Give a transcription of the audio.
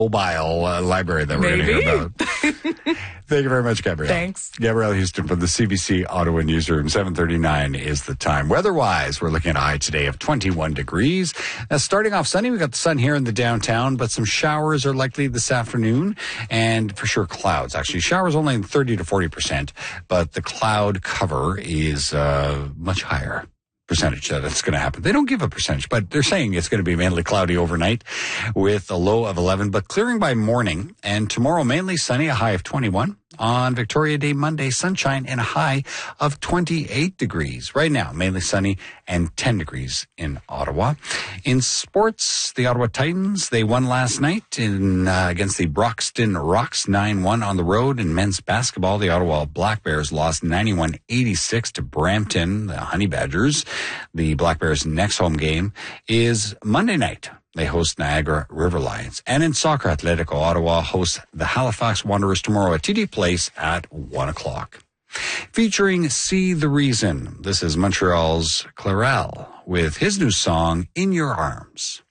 mobile library that we're going to hear about. Thank you very much, Gabrielle. Thanks. Gabrielle Houston from the CBC Ottawa Newsroom. 7:39 is the time. Weather-wise, we're looking at a high today of 21 degrees. Now, starting off sunny, we got the sun here in the downtown, but some showers are likely this afternoon, and for sure clouds. Actually, showers only 30 to 40%, but the cloud cover is much higher percentage that it's going to happen. They don't give a percentage, but they're saying it's going to be mainly cloudy overnight with a low of 11, but clearing by morning. And tomorrow, mainly sunny, a high of 21. On Victoria Day, Monday, sunshine and a high of 28 degrees. Right now, mainly sunny and 10 degrees in Ottawa. In sports, the Ottawa Titans, they won last night against the Broxton Rocks, 9-1 on the road. In men's basketball, the Ottawa Black Bears lost 91-86 to Brampton, the Honey Badgers. The Black Bears' next home game is Monday night. They host Niagara River Lions. And in soccer, Atletico Ottawa hosts the Halifax Wanderers tomorrow at TD Place at 1 o'clock. Featuring See the Reason, this is Montreal's Clarel with his new song, In Your Arms.